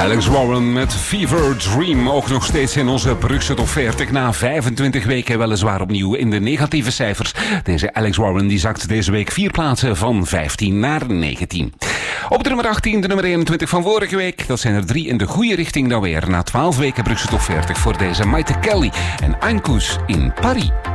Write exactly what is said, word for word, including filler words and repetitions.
Alex Warren met Fever Dream. Ook nog steeds in onze Brugse top veertig. Na vijfentwintig weken weliswaar opnieuw in de negatieve cijfers. Deze Alex Warren die zakt deze week vier plaatsen van vijftien naar negentien. Op de nummer achttien, de nummer eenentwintig van vorige week. Dat zijn er drie in de goede richting dan weer. Na twaalf weken Brugse top veertig voor deze Maite Kelly en Ankus in Paris.